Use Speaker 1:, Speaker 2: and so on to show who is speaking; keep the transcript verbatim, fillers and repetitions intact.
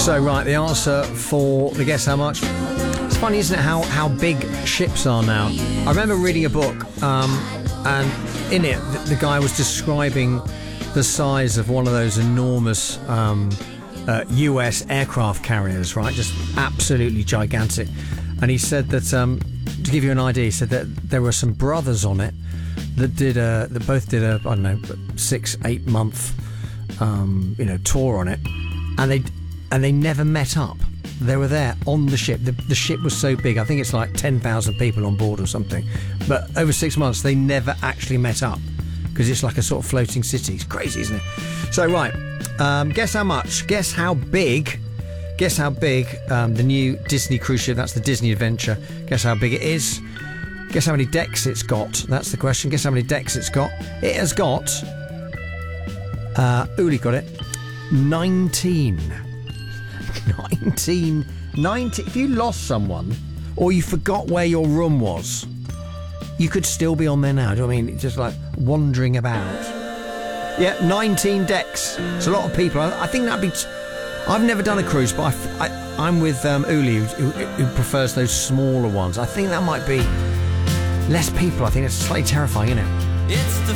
Speaker 1: So, right, the answer for the guess how much. It's funny, isn't it, how, how big ships are now. I remember reading a book, um, and in it, the, the guy was describing the size of one of those enormous um, uh, U S aircraft carriers, right? Just absolutely gigantic. And he said that, um, to give you an idea, he said that there were some brothers on it that did a, that both did a, I don't know, six, eight month, um, you know, tour on it, and they and they never met up. They were there on the ship. The, the ship was so big, I think it's like ten thousand people on board or something. But over six months, they never actually met up because it's like a sort of floating city. It's crazy, isn't it? So, right, um, guess how much? Guess how big? Guess how big um, the new Disney cruise ship, that's the Disney Adventure. Guess how big it is. Guess how many decks it's got. That's the question. Guess how many decks it's got. It has got... Uh, Uli got it. nineteen. nineteen. nineteen. If you lost someone or you forgot where your room was, you could still be on there now. Do you know what I mean? Just like wandering about. Yeah, nineteen decks. It's a lot of people. I, I think that'd be... T- I've never done a cruise, but I, I, I'm with um, Uli, who, who prefers those smaller ones. I think that might be less people. I think it's slightly terrifying, isn't it?
Speaker 2: It's the